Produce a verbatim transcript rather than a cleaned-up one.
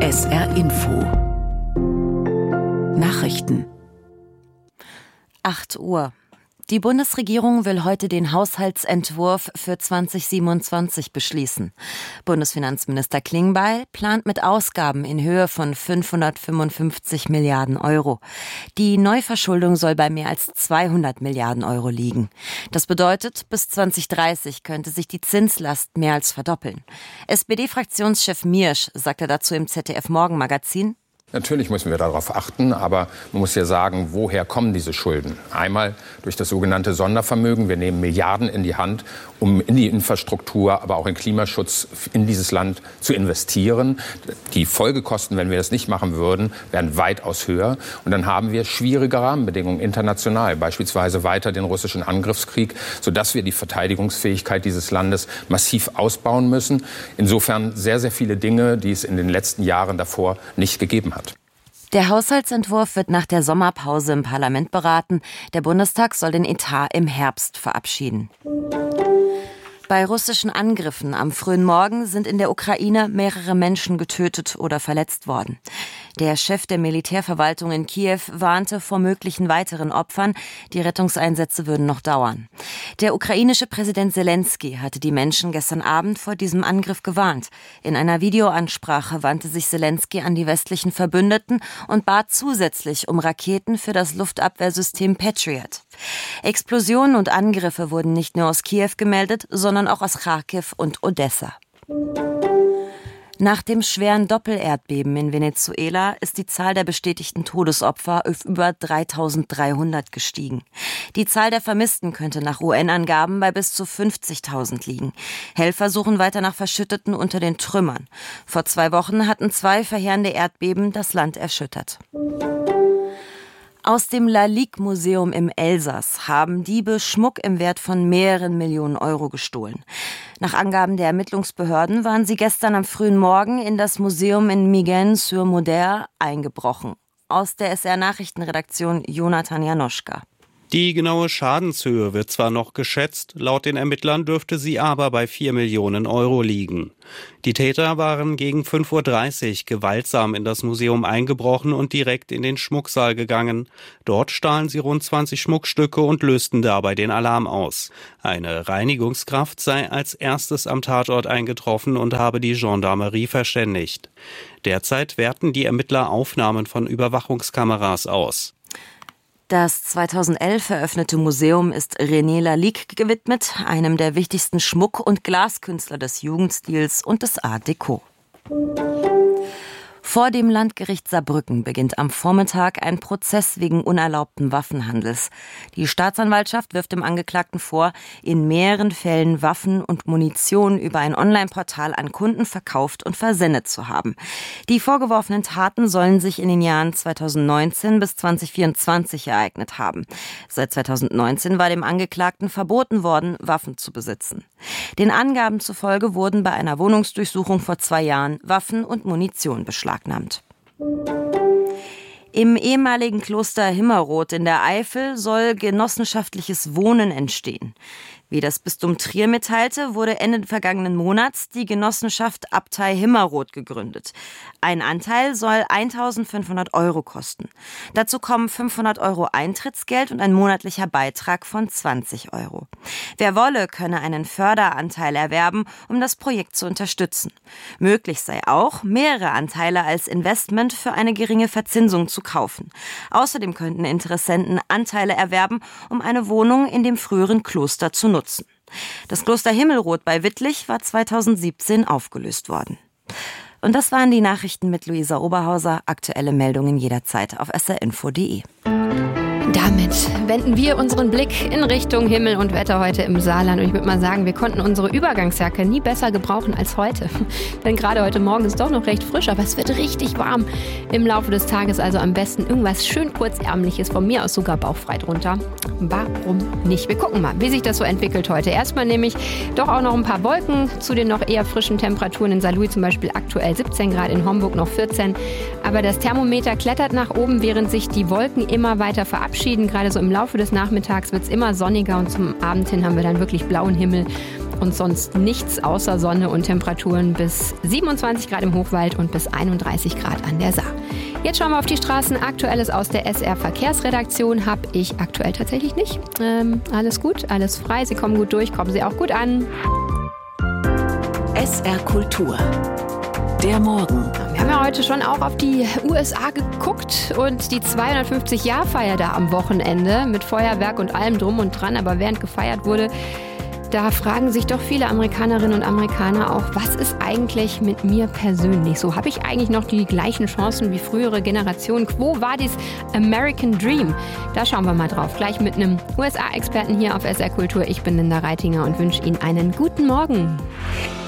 S R Info Nachrichten. acht Uhr. Die Bundesregierung will heute den Haushaltsentwurf für zwanzig siebenundzwanzig beschließen. Bundesfinanzminister Klingbeil plant mit Ausgaben in Höhe von fünfhundertfünfundfünfzig Milliarden Euro. Die Neuverschuldung soll bei mehr als zweihundert Milliarden Euro liegen. Das bedeutet, bis zwanzig dreißig könnte sich die Zinslast mehr als verdoppeln. S P D-Fraktionschef Miersch sagte dazu im Z D F-Morgenmagazin: Natürlich müssen wir darauf achten, aber man muss ja sagen, woher kommen diese Schulden? Einmal durch das sogenannte Sondervermögen. Wir nehmen Milliarden in die Hand, um in die Infrastruktur, aber auch in Klimaschutz in dieses Land zu investieren. Die Folgekosten, wenn wir das nicht machen würden, wären weitaus höher. Und dann haben wir schwierige Rahmenbedingungen international, beispielsweise weiter den russischen Angriffskrieg, sodass wir die Verteidigungsfähigkeit dieses Landes massiv ausbauen müssen. Insofern sehr, sehr viele Dinge, die es in den letzten Jahren davor nicht gegeben hat. Der Haushaltsentwurf wird nach der Sommerpause im Parlament beraten. Der Bundestag soll den Etat im Herbst verabschieden. Bei russischen Angriffen am frühen Morgen sind in der Ukraine mehrere Menschen getötet oder verletzt worden. Der Chef der Militärverwaltung in Kiew warnte vor möglichen weiteren Opfern. Die Rettungseinsätze würden noch dauern. Der ukrainische Präsident Selenskyj hatte die Menschen gestern Abend vor diesem Angriff gewarnt. In einer Videoansprache wandte sich Selenskyj an die westlichen Verbündeten und bat zusätzlich um Raketen für das Luftabwehrsystem Patriot. Explosionen und Angriffe wurden nicht nur aus Kiew gemeldet, sondern auch aus Charkiw und Odessa. Nach dem schweren Doppelerdbeben in Venezuela ist die Zahl der bestätigten Todesopfer auf über dreitausenddreihundert gestiegen. Die Zahl der Vermissten könnte nach U N-Angaben bei bis zu fünfzigtausend liegen. Helfer suchen weiter nach Verschütteten unter den Trümmern. Vor zwei Wochen hatten zwei verheerende Erdbeben das Land erschüttert. Aus dem Lalique-Museum im Elsass haben Diebe Schmuck im Wert von mehreren Millionen Euro gestohlen. Nach Angaben der Ermittlungsbehörden waren sie gestern am frühen Morgen in das Museum in Miguen-sur-Moder eingebrochen. Aus der S R-Nachrichtenredaktion Jonathan Janoschka. Die genaue Schadenshöhe wird zwar noch geschätzt, laut den Ermittlern dürfte sie aber bei vier Millionen Euro liegen. Die Täter waren gegen fünf Uhr dreißig gewaltsam in das Museum eingebrochen und direkt in den Schmucksaal gegangen. Dort stahlen sie rund zwanzig Schmuckstücke und lösten dabei den Alarm aus. Eine Reinigungskraft sei als erstes am Tatort eingetroffen und habe die Gendarmerie verständigt. Derzeit werten die Ermittler Aufnahmen von Überwachungskameras aus. Das zweitausendelf eröffnete Museum ist René Lalique gewidmet, einem der wichtigsten Schmuck- und Glaskünstler des Jugendstils und des Art Deco. Vor dem Landgericht Saarbrücken beginnt am Vormittag ein Prozess wegen unerlaubten Waffenhandels. Die Staatsanwaltschaft wirft dem Angeklagten vor, in mehreren Fällen Waffen und Munition über ein Online-Portal an Kunden verkauft und versendet zu haben. Die vorgeworfenen Taten sollen sich in den Jahren zweitausendneunzehn bis zweitausendvierundzwanzig ereignet haben. Seit zweitausendneunzehn war dem Angeklagten verboten worden, Waffen zu besitzen. Den Angaben zufolge wurden bei einer Wohnungsdurchsuchung vor zwei Jahren Waffen und Munition beschlagnahmt. Im ehemaligen Kloster Himmerod in der Eifel soll genossenschaftliches Wohnen entstehen. Wie das Bistum Trier mitteilte, wurde Ende vergangenen Monats die Genossenschaft Abtei Himmerod gegründet. Ein Anteil soll eintausendfünfhundert Euro kosten. Dazu kommen fünfhundert Euro Eintrittsgeld und ein monatlicher Beitrag von zwanzig Euro. Wer wolle, könne einen Förderanteil erwerben, um das Projekt zu unterstützen. Möglich sei auch, mehrere Anteile als Investment für eine geringe Verzinsung zu kaufen. Außerdem könnten Interessenten Anteile erwerben, um eine Wohnung in dem früheren Kloster zu nutzen. Nutzen. Das Kloster Himmelroth bei Wittlich war zweitausendsiebzehn aufgelöst worden. Und das waren die Nachrichten mit Luisa Oberhauser. Aktuelle Meldungen jederzeit auf s r info punkt de. Damit wenden wir unseren Blick in Richtung Himmel und Wetter heute im Saarland. Und ich würde mal sagen, wir konnten unsere Übergangsjacke nie besser gebrauchen als heute. Denn gerade heute Morgen ist doch noch recht frisch, aber es wird richtig warm im Laufe des Tages. Also am besten irgendwas schön kurzärmliches, von mir aus sogar bauchfrei drunter. Warum nicht? Wir gucken mal, wie sich das so entwickelt heute. Erstmal nämlich doch auch noch ein paar Wolken zu den noch eher frischen Temperaturen. In Saarlouis zum Beispiel aktuell siebzehn Grad, in Homburg noch vierzehn. Aber das Thermometer klettert nach oben, während sich die Wolken immer weiter verabschieden. Gerade so im Laufe des Nachmittags wird es immer sonniger und zum Abend hin haben wir dann wirklich blauen Himmel und sonst nichts außer Sonne und Temperaturen bis siebenundzwanzig Grad im Hochwald und bis einunddreißig Grad an der Saar. Jetzt schauen wir auf die Straßen. Aktuelles aus der S R-Verkehrsredaktion habe ich aktuell tatsächlich nicht. Ähm, alles gut, alles frei. Sie kommen gut durch, kommen Sie auch gut an. S R Kultur. Der Morgen. Wir haben ja heute schon auch auf die U S A geguckt und die zweihundertfünfzig-Jahr-Feier da am Wochenende mit Feuerwerk und allem drum und dran. Aber während gefeiert wurde, da fragen sich doch viele Amerikanerinnen und Amerikaner auch, was ist eigentlich mit mir persönlich so? Habe ich eigentlich noch die gleichen Chancen wie frühere Generationen? Quo vadis American Dream? Da schauen wir mal drauf. Gleich mit einem U S A-Experten hier auf S R Kultur. Ich bin Linda Reitinger und wünsche Ihnen einen guten Morgen.